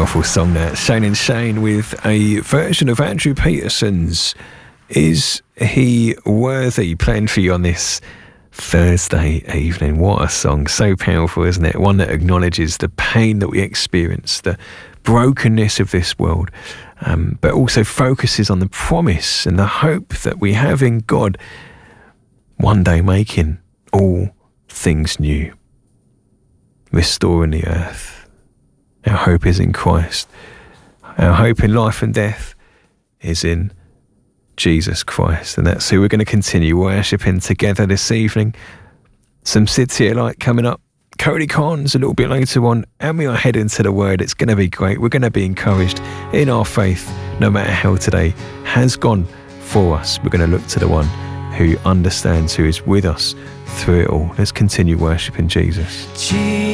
Powerful song there. Shane and Shane with a version of Andrew Peterson's Is He Worthy, playing for you on this Thursday evening. What a song. So powerful, isn't it? One that acknowledges the pain that we experience, the brokenness of this world, but also focuses on the promise and the hope that we have in God, one day making all things new, restoring the earth. Our hope is in Christ. Our hope in life and death is in Jesus Christ. And that's who we're going to continue worshipping together this evening. Some Sid Light coming up. Cody Carnes a little bit later on. And we are heading to the Word. It's going to be great. We're going to be encouraged in our faith, no matter how today has gone for us. We're going to look to the one who understands, who is with us through it all. Let's continue worshipping Jesus.